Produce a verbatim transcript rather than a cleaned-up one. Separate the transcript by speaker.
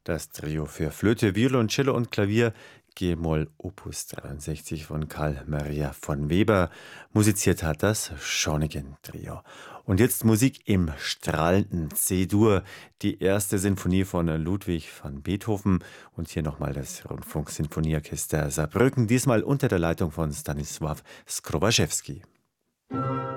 Speaker 1: Das Trio für Flöte, Violoncello und Klavier G-Moll Opus dreiundsechzig von Karl Maria von Weber. Musiziert hat das Schornigen-Trio. Und jetzt Musik im strahlenden C-Dur, die erste Sinfonie von Ludwig van Beethoven. Und hier nochmal das Rundfunksinfonieorchester Saarbrücken, diesmal unter der Leitung von Stanisław Skrobaczewski.